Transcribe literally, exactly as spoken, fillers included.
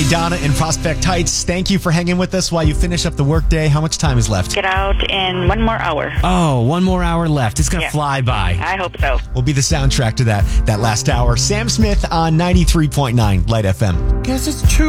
Donna in Prospect Heights. Thank you for hanging with us while you finish up the workday. How much time is left? Get out in one more hour. Oh, one more hour left. It's going to Yeah. fly by. I hope so. Will be the soundtrack to that that last hour. Sam Smith on ninety-three point nine Light F M. Guess it's true.